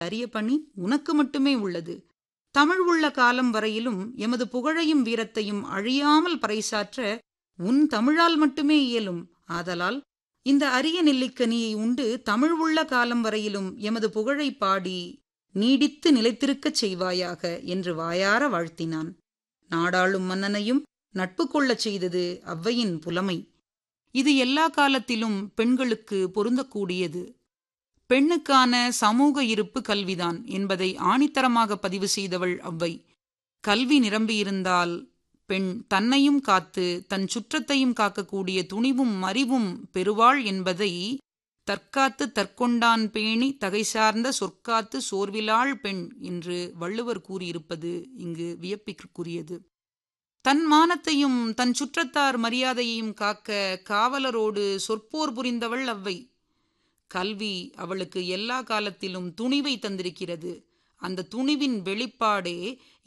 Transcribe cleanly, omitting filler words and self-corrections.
அரிய பணி உனக்கு மட்டுமே உள்ளது. தமிழ் உள்ள காலம் வரையிலும் எமது புகழையும் வீரத்தையும் அழியாமல் பறைசாற்ற உன் தமிழால் மட்டுமே இயலும். ஆதலால் இந்த அரிய நெல்லிக்கனியை உண்டு தமிழ் உள்ள காலம் வரையிலும் எமது புகழை பாடி நீடித்து நிலைத்திருக்கச் செய்வாயாக என்று வாயார வாழ்த்தினான். நாடாளும் மன்னனையும் நட்பு கொள்ளச் செய்தது ஔவையின் புலமை. இது எல்லா காலத்திலும் பெண்களுக்கு பொருந்தக்கூடியது. பெண்ணுக்கான சமூக இருப்பு கல்விதான் என்பதை ஆணித்தரமாக பதிவு செய்தவள் ஔவை. கல்வி நிரம்பியிருந்தால் பெண் தன்னையும் காத்து தன் சுற்றத்தையும் காக்கக்கூடிய துணிவும் மறிவும் பெறுவாள் என்பதை தற்காத்து தற்கொண்டான் பேணி தகை சார்ந்த சொற்காத்து சோர்விலாள் பெண் என்று வள்ளுவர் கூறியிருப்பது இங்கு வியப்பிற்குரியது. தன் மானத்தையும் தன் சுற்றத்தார் மரியாதையையும் காக்க காவலரோடு சொற்போர் புரிந்தவள் ஔவை. கல்வி அவளுக்கு எல்லா காலத்திலும் துணிவை தந்திருக்கிறது. அந்த துணிவின் வெளிப்பாடே